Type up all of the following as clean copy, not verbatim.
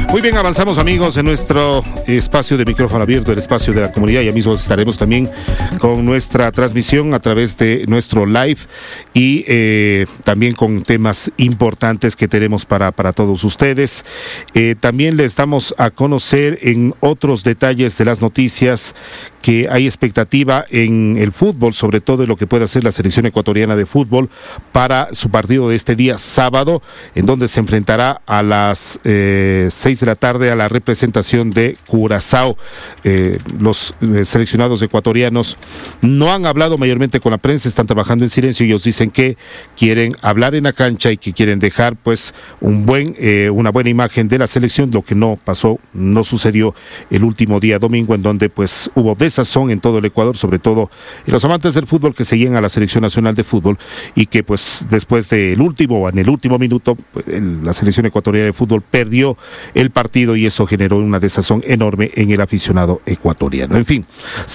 Muy bien, avanzamos amigos en nuestro espacio de micrófono abierto, el espacio de la comunidad. Ya mismo estaremos también con nuestra transmisión a través de nuestro live y también con temas importantes que tenemos para todos ustedes. También les damos a conocer en otros detalles de las noticias que hay expectativa en el fútbol, sobre todo en lo que puede hacer la selección ecuatoriana de fútbol para su partido de este día sábado, en donde se enfrentará a las 6 de la tarde a la representación de Curazao. Los seleccionados ecuatorianos no han hablado mayormente con la prensa, están trabajando en silencio. Ellos dicen que quieren hablar en la cancha y que quieren dejar pues una buena imagen de la selección, lo que no sucedió el último día domingo, en donde pues hubo desazón en todo el Ecuador, sobre todo en los amantes del fútbol que seguían a la selección nacional de fútbol, y que pues después en el último minuto, pues, la selección ecuatoriana de fútbol perdió el partido y eso generó una desazón enorme en el aficionado ecuatoriano. En fin,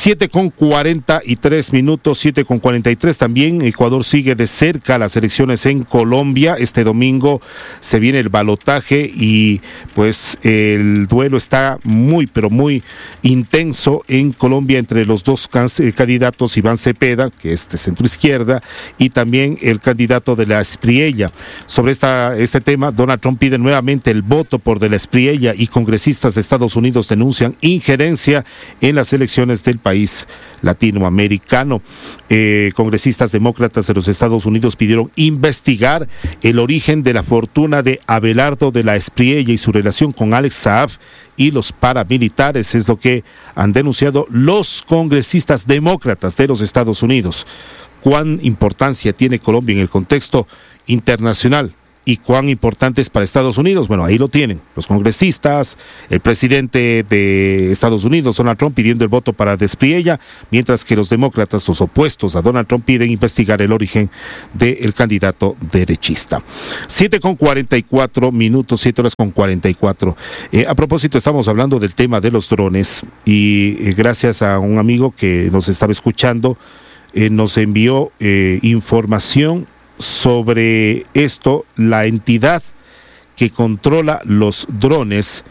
7:43 minutos, 7:43. También Ecuador sigue de cerca las elecciones en Colombia. Este domingo se viene el balotaje y pues el duelo está muy, pero muy intenso en Colombia entre los dos candidatos, Iván Cepeda, que es de centro izquierda, y también el candidato de la Espriella. Sobre este tema, Donald Trump pide nuevamente el voto por de la Espriella y congresistas de Estados Unidos denuncian injerencia en las elecciones del país latinoamericano. Congresistas demócratas de los Estados Unidos pidieron investigar el origen de la fortuna de Abelardo de la Espriella y su relación con Alex Saab y los paramilitares, es lo que han denunciado los congresistas demócratas de los Estados Unidos. ¿Cuán importancia tiene Colombia en el contexto internacional y cuán importante es para Estados Unidos? Bueno, ahí lo tienen los congresistas, el presidente de Estados Unidos, Donald Trump, pidiendo el voto para Espriella, mientras que los demócratas, los opuestos a Donald Trump, piden investigar el origen del candidato derechista. 7:44 minutos, 7:44. A propósito, estamos hablando del tema de los drones y gracias a un amigo que nos estaba escuchando, nos envió información sobre esto. La entidad que controla los drones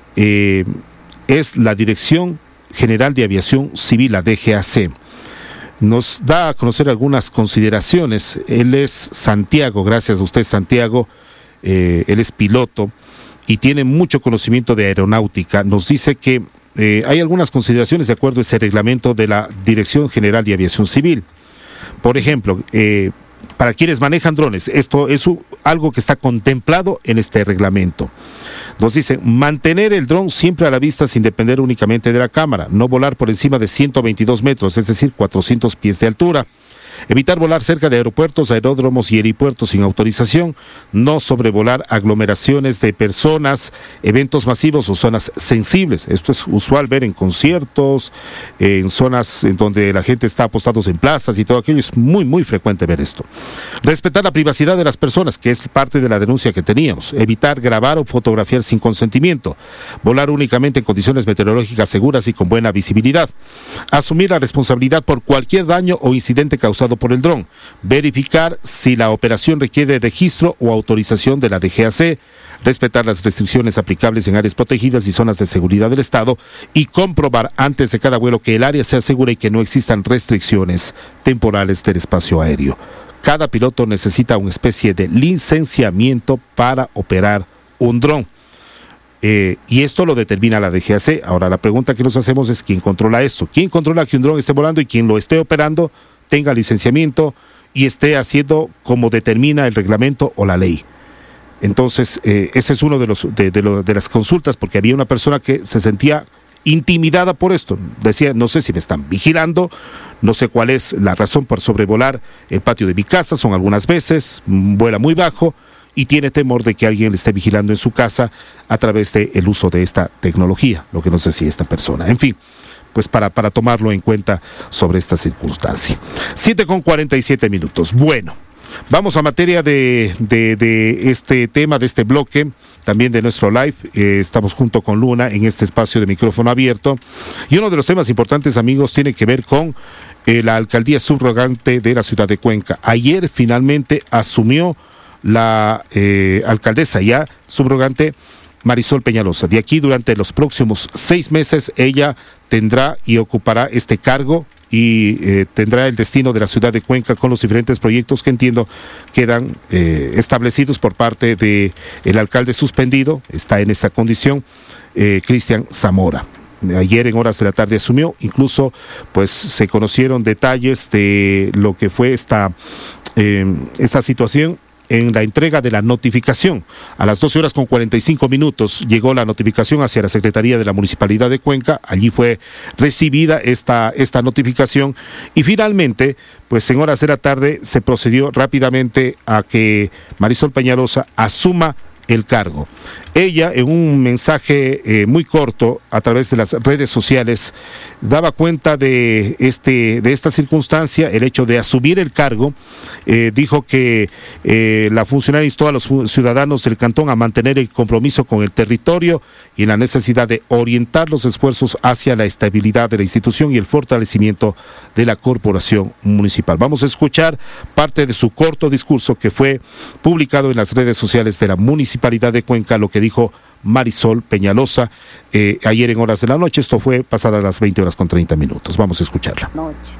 es la Dirección General de Aviación Civil, la DGAC. Nos da a conocer algunas consideraciones. Él es Santiago, gracias a usted, Santiago. Él es piloto y tiene mucho conocimiento de aeronáutica. Nos dice que hay algunas consideraciones de acuerdo a ese reglamento de la Dirección General de Aviación Civil. Por ejemplo, para quienes manejan drones, esto es algo que está contemplado en este reglamento. Nos dicen, mantener el dron siempre a la vista sin depender únicamente de la cámara, no volar por encima de 122 metros, es decir, 400 pies de altura. Evitar volar cerca de aeropuertos, aeródromos y helipuertos sin autorización, no sobrevolar aglomeraciones de personas, eventos masivos o zonas sensibles. Esto es usual ver en conciertos, en zonas en donde la gente está apostados en plazas y todo aquello. Es muy, muy frecuente ver esto. Respetar la privacidad de las personas, que es parte de la denuncia que teníamos. Evitar grabar o fotografiar sin consentimiento. Volar únicamente en condiciones meteorológicas seguras y con buena visibilidad. Asumir la responsabilidad por cualquier daño o incidente causado por el dron, verificar si la operación requiere registro o autorización de la DGAC, respetar las restricciones aplicables en áreas protegidas y zonas de seguridad del Estado y comprobar antes de cada vuelo que el área sea segura y que no existan restricciones temporales del espacio aéreo. Cada piloto necesita una especie de licenciamiento para operar un dron. Y esto lo determina la DGAC. Ahora la pregunta que nos hacemos es ¿quién controla esto? ¿Quién controla que un dron esté volando y quien lo esté operando tenga licenciamiento y esté haciendo como determina el reglamento o la ley? Entonces, ese es uno de las consultas, porque había una persona que se sentía intimidada por esto. Decía, no sé si me están vigilando, no sé cuál es la razón por sobrevolar el patio de mi casa, son algunas veces, vuela muy bajo y tiene temor de que alguien le esté vigilando en su casa a través del uso de esta tecnología, lo que no sé si esta persona. En fin, pues para tomarlo en cuenta sobre esta circunstancia. 7:47 minutos. Bueno, vamos a materia de este tema, de este bloque, también de nuestro live. Estamos junto con Luna en este espacio de micrófono abierto. Y uno de los temas importantes, amigos, tiene que ver con la alcaldía subrogante de la ciudad de Cuenca. Ayer finalmente asumió la alcaldesa ya subrogante Marisol Peñalosa. De aquí, durante los próximos 6 meses, ella tendrá y ocupará este cargo y tendrá el destino de la ciudad de Cuenca con los diferentes proyectos que entiendo quedan establecidos por parte del alcalde suspendido. Está en esa condición, Cristian Zamora. Ayer en horas de la tarde asumió, incluso pues se conocieron detalles de lo que fue esta situación en la entrega de la notificación. A las 12:45 llegó la notificación hacia la Secretaría de la Municipalidad de Cuenca. Allí fue recibida esta notificación y finalmente, pues en horas de la tarde se procedió rápidamente a que Marisol Peñalosa asuma el cargo. Ella, en un mensaje muy corto a través de las redes sociales, daba cuenta de esta circunstancia, el hecho de asumir el cargo. Dijo que la funcionaria instó a los ciudadanos del cantón a mantener el compromiso con el territorio y la necesidad de orientar los esfuerzos hacia la estabilidad de la institución y el fortalecimiento de la corporación municipal. Vamos a escuchar parte de su corto discurso que fue publicado en las redes sociales de la Municipalidad de Cuenca, lo que dijo Marisol Peñalosa ayer en horas de la noche. Esto fue pasadas las 20:30. Vamos a escucharla. Noches.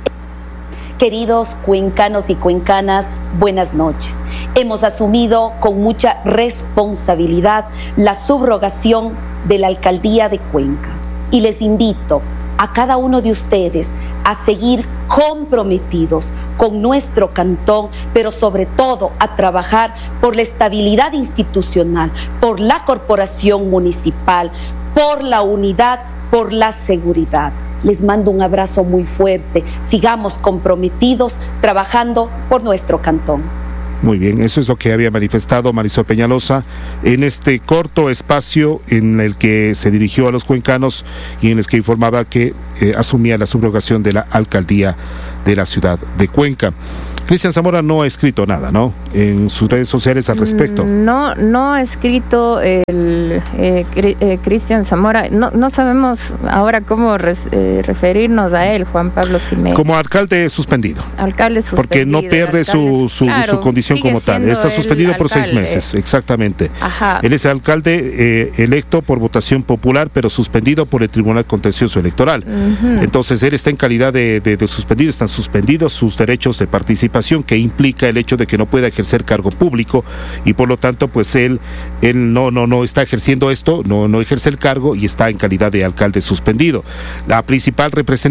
Queridos cuencanos y cuencanas, buenas noches. Hemos asumido con mucha responsabilidad la subrogación de la alcaldía de Cuenca y les invito a cada uno de ustedes a seguir comprometidos con nuestro cantón, pero sobre todo a trabajar por la estabilidad institucional, por la corporación municipal, por la unidad, por la seguridad. Les mando un abrazo muy fuerte. Sigamos comprometidos trabajando por nuestro cantón. Muy bien, eso es lo que había manifestado Marisol Peñalosa en este corto espacio en el que se dirigió a los cuencanos y en el que informaba que asumía la subrogación de la alcaldía de la ciudad de Cuenca. Cristian Zamora no ha escrito nada, ¿no?, en sus redes sociales al respecto. No ha escrito Cristian Zamora. No sabemos ahora cómo referirnos a él, Juan Pablo Simeón. Como alcalde suspendido. Alcalde suspendido. Porque no pierde su condición como tal. Está suspendido por 6 meses, exactamente. Ajá. Él es alcalde electo por votación popular, pero suspendido por el Tribunal Contencioso Electoral. Uh-huh. Entonces él está en calidad de suspendido. Están suspendidos sus derechos de participación, que implica el hecho de que no pueda ejercer cargo público y por lo tanto pues él no está ejerciendo esto, no ejerce el cargo y está en calidad de alcalde suspendido. La principal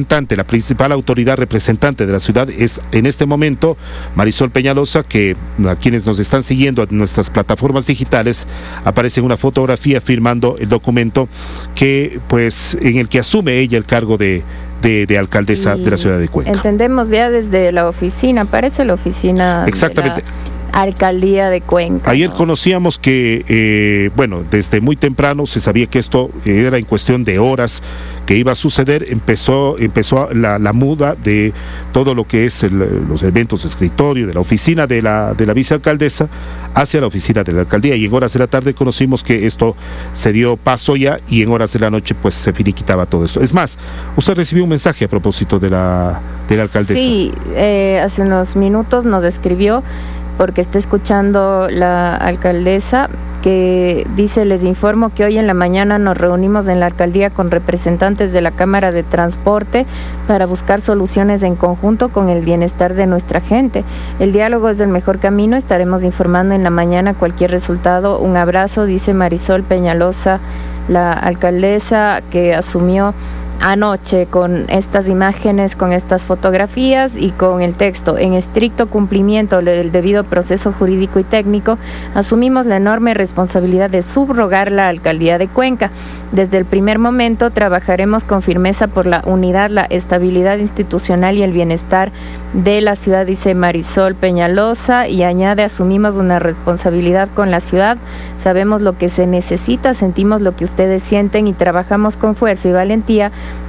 autoridad representante de la ciudad es en este momento Marisol Peñalosa, que a quienes nos están siguiendo en nuestras plataformas digitales aparece una fotografía firmando el documento que pues en el que asume ella el cargo de alcaldesa de la ciudad de Cuenca. Entendemos ya desde la oficina, parece la oficina. Exactamente. De la alcaldía de Cuenca. Ayer conocíamos que, desde muy temprano se sabía que esto era en cuestión de horas que iba a suceder. Empezó la muda de todo lo que es los eventos de escritorio, de la oficina de la vicealcaldesa hacia la oficina de la alcaldía, y en horas de la tarde conocimos que esto se dio paso ya y en horas de la noche pues se finiquitaba todo esto. Es más, usted recibió un mensaje a propósito de la alcaldesa. Sí, hace unos minutos nos escribió porque está escuchando la alcaldesa, que dice: les informo que hoy en la mañana nos reunimos en la alcaldía con representantes de la Cámara de Transporte para buscar soluciones en conjunto con el bienestar de nuestra gente. El diálogo es el mejor camino, estaremos informando en la mañana cualquier resultado. Un abrazo, dice Marisol Peñalosa, la alcaldesa que asumió anoche, con estas imágenes, con estas fotografías y con el texto: en estricto cumplimiento del debido proceso jurídico y técnico, asumimos la enorme responsabilidad de subrogar la alcaldía de Cuenca. Desde el primer momento trabajaremos con firmeza por la unidad, la estabilidad institucional y el bienestar de la ciudad, dice Marisol Peñalosa, y añade: asumimos una responsabilidad con la ciudad, sabemos lo que se necesita, sentimos lo que ustedes sienten y trabajamos con fuerza y valentía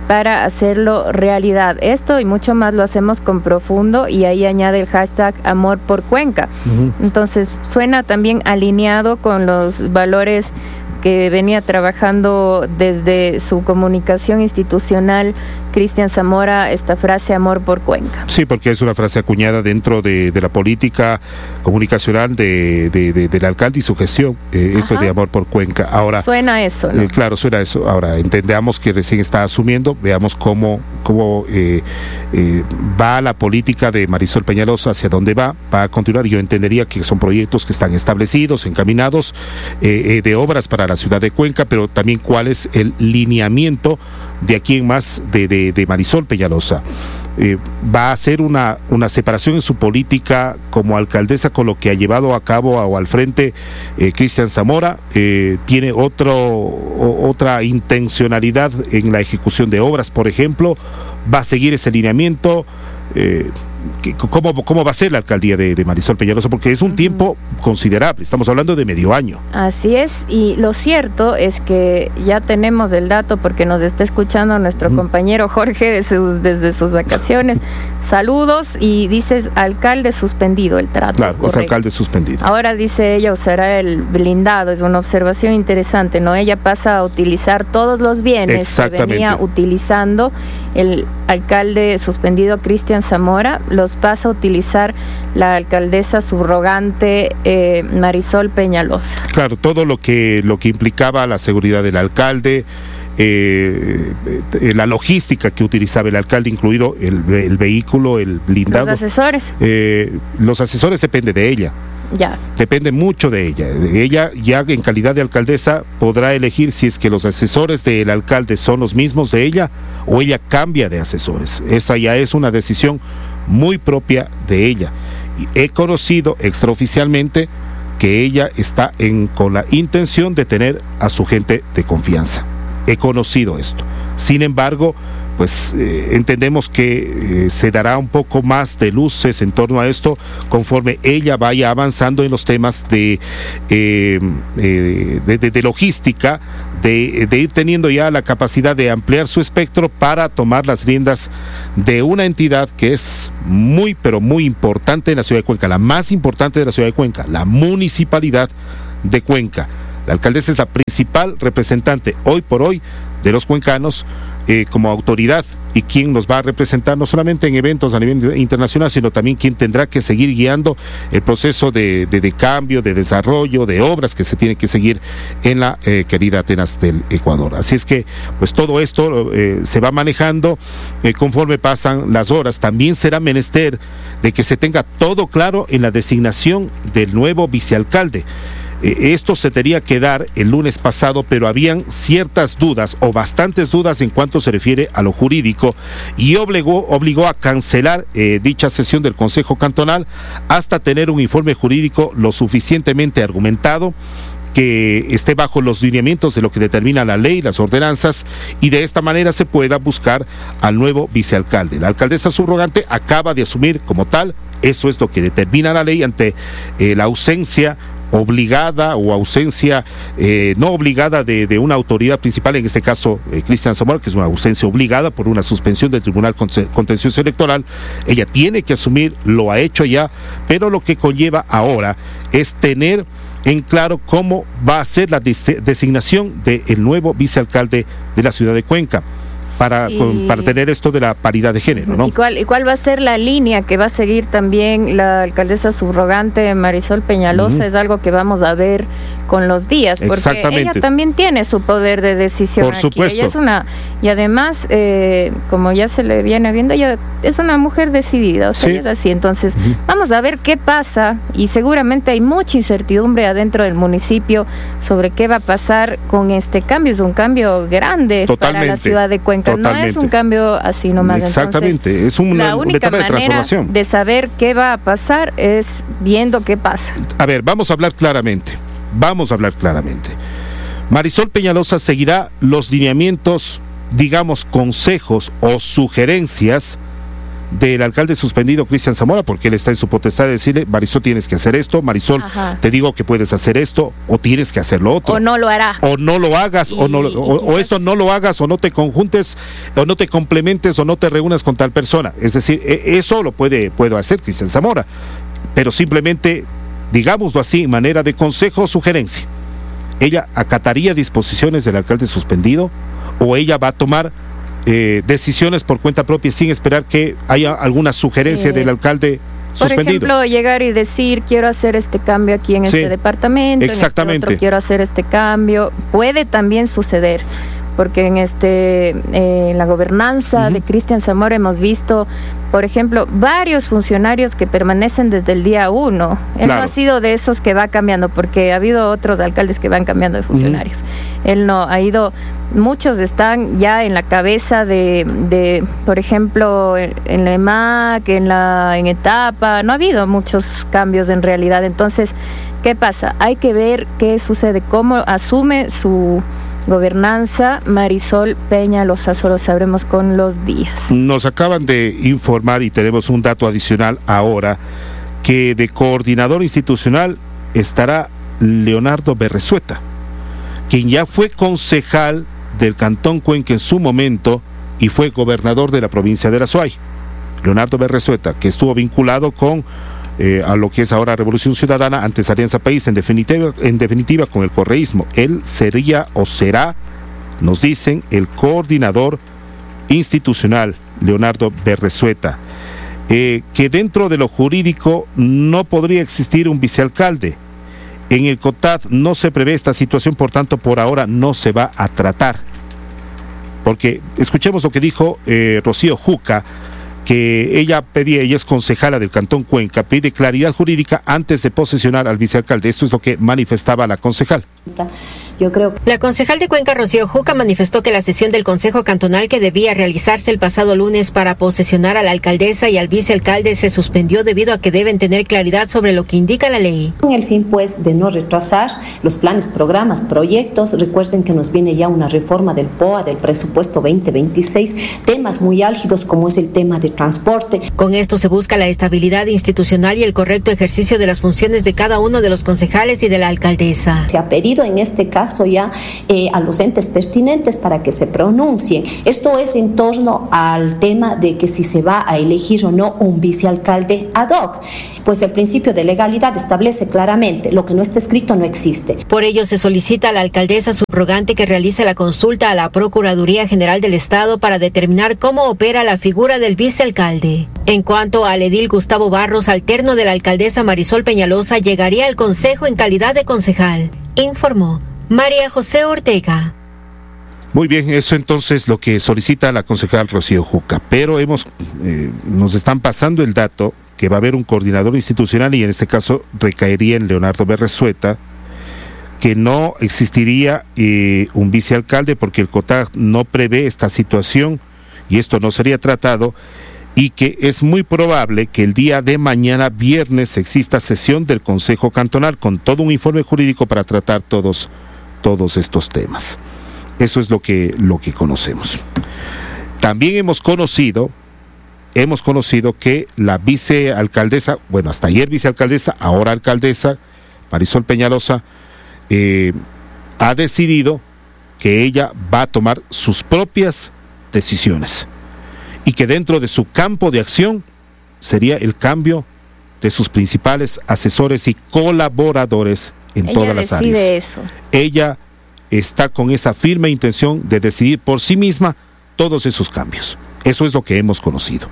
para hacerlo realidad. Esto y mucho más lo hacemos con profundo, y ahí añade el hashtag Amor por Cuenca. Entonces suena también alineado con los valores que venía trabajando desde su comunicación institucional Cristian Zamora, esta frase Amor por Cuenca. Sí, porque es una frase acuñada dentro de la política comunicacional del alcalde y su gestión, esto de Amor por Cuenca. Ahora suena eso, ¿no? Claro, suena eso. Ahora, entendamos que recién está asumiendo, veamos cómo va la política de Marisol Peñalosa, hacia dónde va a continuar. Yo entendería que son proyectos que están establecidos, encaminados, de obras para la ciudad de Cuenca, pero también cuál es el lineamiento de aquí en más de Marisol Peñalosa. Va a hacer una separación en su política como alcaldesa con lo que ha llevado a cabo o al frente Cristian Zamora. Tiene otra intencionalidad en la ejecución de obras, por ejemplo. Va a seguir ese lineamiento. ¿Cómo va a ser la alcaldía de Marisol Peñalosa? Porque es un tiempo considerable, estamos hablando de medio año. Así es, y lo cierto es que ya tenemos el dato, porque nos está escuchando nuestro compañero Jorge desde sus vacaciones. Saludos, y dices alcalde suspendido el trato. Claro, correcto. Es alcalde suspendido. Ahora dice ella, usará el blindado, es una observación interesante, ¿no? Ella pasa a utilizar todos los bienes que venía utilizando el alcalde suspendido Cristian Zamora, los pasa a utilizar la alcaldesa subrogante Marisol Peñalosa. Claro, todo lo que implicaba la seguridad del alcalde, la logística que utilizaba el alcalde, incluido el vehículo, el blindado. Los asesores. Los asesores depende de ella. Ya. Depende mucho de ella. Ella ya en calidad de alcaldesa podrá elegir si es que los asesores del alcalde son los mismos de ella o ella cambia de asesores. Esa ya es una decisión muy propia de ella. Y he conocido extraoficialmente que ella está con la intención de tener a su gente de confianza. He conocido esto. Sin embargo, pues entendemos que se dará un poco más de luces en torno a esto conforme ella vaya avanzando en los temas de logística, de ir teniendo ya la capacidad de ampliar su espectro para tomar las riendas de una entidad que es muy, pero muy importante en la ciudad de Cuenca, la más importante de la ciudad de Cuenca, la municipalidad de Cuenca. La alcaldesa es la principal representante hoy por hoy de los cuencanos como autoridad, y quien nos va a representar no solamente en eventos a nivel internacional, sino también quien tendrá que seguir guiando el proceso de cambio, de desarrollo, de obras que se tiene que seguir en la querida Atenas del Ecuador. Así es que pues todo esto se va manejando conforme pasan las horas. También será menester de que se tenga todo claro en la designación del nuevo vicealcalde. Esto se tenía que dar el lunes pasado, pero habían ciertas dudas o bastantes dudas en cuanto se refiere a lo jurídico, y obligó a cancelar dicha sesión del Consejo Cantonal hasta tener un informe jurídico lo suficientemente argumentado, que esté bajo los lineamientos de lo que determina la ley, las ordenanzas, y de esta manera se pueda buscar al nuevo vicealcalde. La alcaldesa subrogante acaba de asumir como tal, eso es lo que determina la ley, ante la ausencia obligada o ausencia no obligada de una autoridad principal, en este caso Cristian Zamora, que es una ausencia obligada por una suspensión del Tribunal Contencioso Electoral. Ella tiene que asumir, lo ha hecho ya, pero lo que conlleva ahora es tener en claro cómo va a ser la designación del nuevo vicealcalde de la ciudad de Cuenca, para tener esto de la paridad de género, ¿no? ¿Y cuál va a ser la línea que va a seguir también la alcaldesa subrogante Marisol Peñalosa? Es algo que vamos a ver con los días, porque ella también tiene su poder de decisión. Por supuesto. Ella es y además, como ya se le viene viendo, ella es una mujer decidida, o sea, ella es así. Entonces, vamos a ver qué pasa, y seguramente hay mucha incertidumbre adentro del municipio sobre qué va a pasar con este cambio. Es un cambio grande para la ciudad de Cuenca. Totalmente. No es un cambio así nomás. Exactamente. Entonces, es una etapa de transformación. De saber qué va a pasar es viendo qué pasa. A ver, vamos a hablar claramente. Marisol Peñalosa seguirá los lineamientos, digamos, consejos o sugerencias del alcalde suspendido Cristian Zamora, porque él está en su potestad de decirle: Marisol, tienes que hacer esto, Marisol, te digo que puedes hacer esto, o tienes que hacer lo otro. O no lo hará. O no lo hagas, o esto no lo hagas, o no te conjuntes, o no te complementes, o no te reúnas con tal persona. Es decir, eso lo puede hacer Cristian Zamora, pero simplemente, digámoslo así, en manera de consejo o sugerencia. ¿Ella acataría disposiciones del alcalde suspendido, o ella va a tomar decisiones por cuenta propia sin esperar que haya alguna sugerencia del alcalde suspendido? Por ejemplo, llegar y decir: quiero hacer este cambio aquí en este departamento, exactamente. En este otro quiero hacer este cambio. Puede también suceder, porque en la gobernanza de Cristian Zamora hemos visto, por ejemplo, varios funcionarios que permanecen desde el día 1. Él no ha sido de esos que va cambiando, porque ha habido otros alcaldes que van cambiando de funcionarios. Él no, ha ido, muchos están ya en la cabeza de por ejemplo, en la EMAC, en etapa. No ha habido muchos cambios en realidad. Entonces, ¿qué pasa? Hay que ver qué sucede, cómo asume su gobernanza Marisol Peñalosa. Solo sabremos con los días. Nos acaban de informar, y tenemos un dato adicional ahora, que de coordinador institucional estará Leonardo Berresueta, quien ya fue concejal del Cantón Cuenca en su momento y fue gobernador de la provincia de Azuay. Leonardo Berresueta, que estuvo vinculado con a lo que es ahora Revolución Ciudadana, antes Alianza País, en definitiva con el correísmo. Él sería o será, nos dicen, el coordinador institucional, Leonardo Berresueta, que dentro de lo jurídico no podría existir un vicealcalde. En el COTAD no se prevé esta situación, por tanto, por ahora no se va a tratar. Porque escuchemos lo que dijo Rocío Juca, que ella es concejala del Cantón Cuenca, pide claridad jurídica antes de posesionar al vicealcalde. Esto es lo que manifestaba la concejal. Yo creo que la concejal de Cuenca, Rocío Juca, manifestó que la sesión del Consejo Cantonal, que debía realizarse el pasado lunes para posesionar a la alcaldesa y al vicealcalde, se suspendió debido a que deben tener claridad sobre lo que indica la ley. Con el fin, pues, de no retrasar los planes, programas, proyectos. Recuerden que nos viene ya una reforma del POA, del presupuesto 2026, temas muy álgidos como es el tema de transporte. Con esto se busca la estabilidad institucional y el correcto ejercicio de las funciones de cada uno de los concejales y de la alcaldesa. Se ha pedido en este caso ya a los entes pertinentes para que se pronuncien. Esto es en torno al tema de que si se va a elegir o no un vicealcalde ad hoc. Pues el principio de legalidad establece claramente: lo que no está escrito no existe. Por ello se solicita a la alcaldesa subrogante que realice la consulta a la Procuraduría General del Estado para determinar cómo opera la figura del vicealcalde. En cuanto al edil Gustavo Barros, alterno de la alcaldesa Marisol Peñalosa, llegaría al consejo en calidad de concejal, informó María José Ortega. Muy bien, eso entonces lo que solicita la concejal Rocío Juca, pero nos están pasando el dato que va a haber un coordinador institucional, y en este caso recaería en Leonardo Berresueta, que no existiría un vicealcalde porque el COTAD no prevé esta situación y esto no sería tratado, y que es muy probable que el día de mañana, viernes, exista sesión del Consejo Cantonal con todo un informe jurídico para tratar todos estos temas. Eso es lo que conocemos. También hemos conocido que la vicealcaldesa, bueno, hasta ayer vicealcaldesa, ahora alcaldesa, Marisol Peñalosa, ha decidido que ella va a tomar sus propias decisiones y que dentro de su campo de acción sería el cambio de sus principales asesores y colaboradores en todas las áreas. Eso. Ella está con esa firme intención de decidir por sí misma todos esos cambios. Eso es lo que hemos conocido.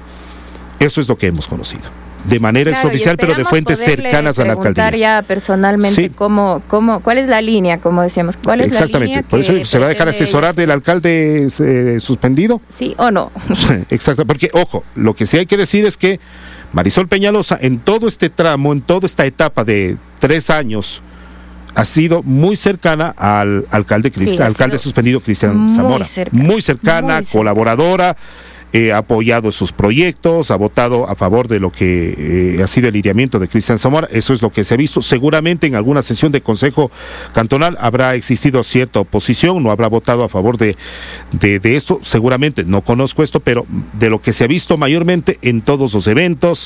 De manera extraoficial, pero de fuentes cercanas a la alcaldía. Ya personalmente cuál es la línea, como decíamos, cuál es la línea. Por eso se va a dejar asesorar del alcalde suspendido. Sí o no. Exacto, porque ojo, lo que sí hay que decir es que Marisol Peñalosa, en todo este tramo, en toda esta etapa de 3 años, ha sido muy cercana al alcalde suspendido Cristian Zamora. Muy cercana, colaboradora. ha apoyado sus proyectos, ha votado a favor de lo que ha sido el lineamiento de Cristian Zamora. Eso es lo que se ha visto. Seguramente en alguna sesión de Consejo Cantonal habrá existido cierta oposición, no habrá votado a favor de esto. Seguramente, no conozco esto, pero de lo que se ha visto mayormente en todos los eventos,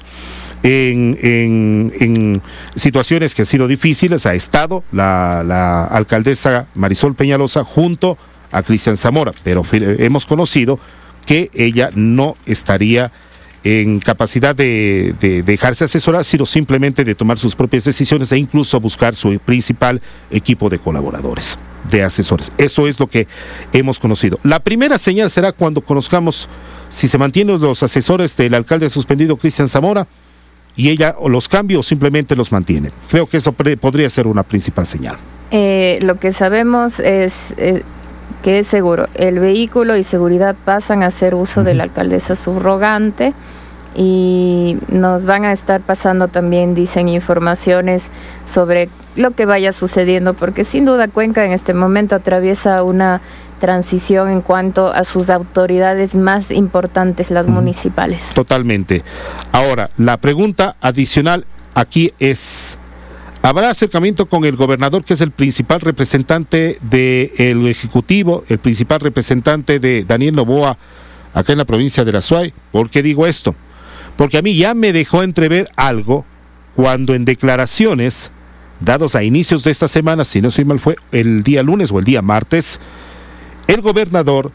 en situaciones que han sido difíciles, ha estado la alcaldesa Marisol Peñalosa junto a Cristian Zamora, pero hemos conocido que ella no estaría en capacidad de dejarse asesorar, sino simplemente de tomar sus propias decisiones e incluso buscar su principal equipo de colaboradores, de asesores. Eso es lo que hemos conocido. La primera señal será cuando conozcamos si se mantienen los asesores del alcalde suspendido Cristian Zamora y ella o los cambia o simplemente los mantiene. Creo que eso podría ser una principal señal. Lo que sabemos es que es seguro, el vehículo y seguridad pasan a hacer uso de la alcaldesa subrogante y nos van a estar pasando también, dicen, informaciones sobre lo que vaya sucediendo, porque sin duda Cuenca en este momento atraviesa una transición en cuanto a sus autoridades más importantes, las municipales. Totalmente. Ahora, la pregunta adicional aquí es: ¿habrá acercamiento con el gobernador, que es el principal representante del Ejecutivo, el principal representante de Daniel Noboa acá en la provincia de la Suay? ¿Por qué digo esto? Porque a mí ya me dejó entrever algo cuando en declaraciones dados a inicios de esta semana, si no soy mal fue el día lunes o el día martes, el gobernador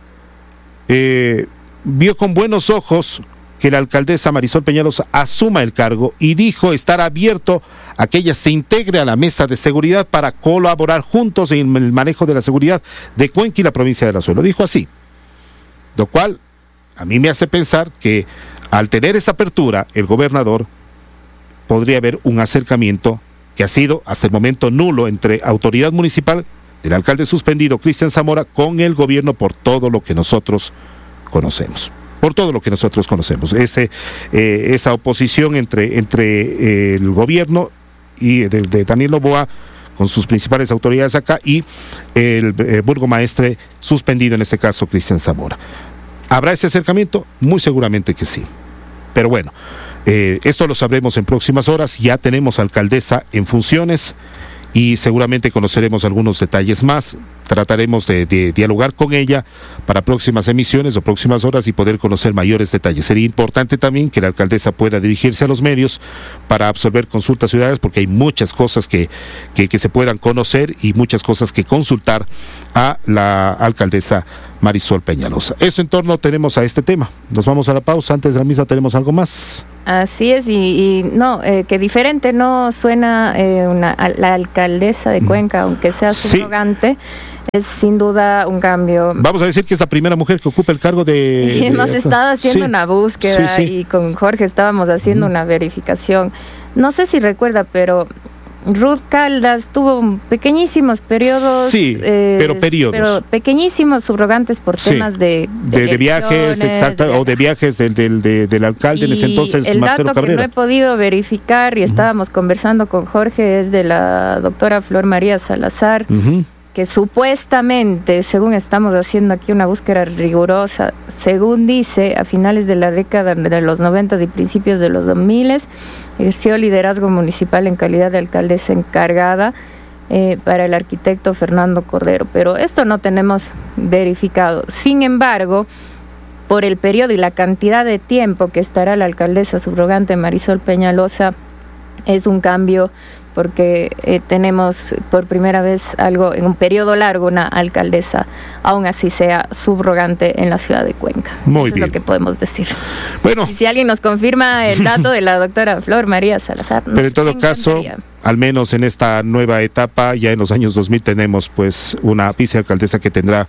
vio con buenos ojos que la alcaldesa Marisol Peñalosa asuma el cargo y dijo estar abierto a que ella se integre a la mesa de seguridad para colaborar juntos en el manejo de la seguridad de Cuenca y la provincia de la Suay. Lo dijo así, lo cual a mí me hace pensar que al tener esa apertura, el gobernador podría haber un acercamiento que ha sido hasta el momento nulo entre autoridad municipal del alcalde suspendido Cristian Zamora con el gobierno por todo lo que nosotros conocemos. Por todo lo que nosotros conocemos, esa oposición entre el gobierno y de Daniel Noboa con sus principales autoridades acá y el burgomaestre suspendido, en este caso Cristian Zamora. ¿Habrá ese acercamiento? Muy seguramente que sí. Pero bueno, esto lo sabremos en próximas horas. Ya tenemos alcaldesa en funciones y seguramente conoceremos algunos detalles más. Trataremos de dialogar con ella para próximas emisiones o próximas horas y poder conocer mayores detalles. Sería importante también que la alcaldesa pueda dirigirse a los medios para absorber consultas ciudadanas, porque hay muchas cosas que se puedan conocer y muchas cosas que consultar a la alcaldesa Marisol Peñalosa. Eso en torno tenemos a este tema. Nos vamos a la pausa. Antes de la misma tenemos algo más. Así es, y no, que diferente no suena la alcaldesa de Cuenca, aunque sea subrogante. Sí. Es sin duda un cambio. Vamos a decir que es la primera mujer que ocupa el cargo de... Hemos estado haciendo una búsqueda y con Jorge estábamos haciendo una verificación. No sé si recuerda, pero Ruth Caldas tuvo pequeños periodos. Sí, pero pequeñísimos subrogantes por temas de viajes, exacto, o de viajes del alcalde en ese entonces, el Marcelo dato Cabrera. Que no he podido verificar y estábamos conversando con Jorge es de la doctora Flor María Salazar, que supuestamente, según estamos haciendo aquí una búsqueda rigurosa, según dice, a finales de la década de los 90 y principios de los 2000, ejerció liderazgo municipal en calidad de alcaldesa encargada para el arquitecto Fernando Cordero, pero esto no tenemos verificado. Sin embargo, por el periodo y la cantidad de tiempo que estará la alcaldesa subrogante Marisol Peñalosa, es un cambio porque tenemos por primera vez algo en un periodo largo, una alcaldesa, aún así sea subrogante en la ciudad de Cuenca. Eso es lo que podemos decir. Bueno, y si alguien nos confirma el dato de la doctora Flor María Salazar. Pero en todo caso, al menos en esta nueva etapa, ya en los años 2000 tenemos pues una vicealcaldesa que tendrá,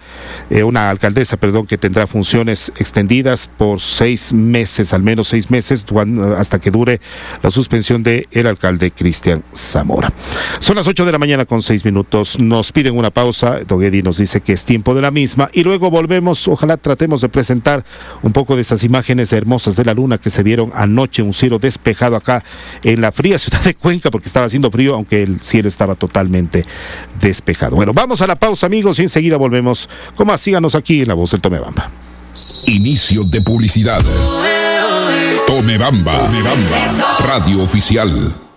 que tendrá funciones extendidas por 6 meses, al menos 6 meses, hasta que dure la suspensión del alcalde Cristian Zamora. Son las 8 de la mañana con 6 minutos. Nos piden una pausa. Don Eddie nos dice que es tiempo de la misma y luego volvemos. Ojalá tratemos de presentar un poco de esas imágenes hermosas de la luna que se vieron anoche, un cielo despejado acá en la fría ciudad de Cuenca, porque estaba haciendo frío, aunque el cielo estaba totalmente despejado. Bueno, vamos a la pausa, amigos, y enseguida volvemos. Síganos aquí en La Voz del Tomebamba. Inicio de publicidad. Tome Bamba. Radio Oficial.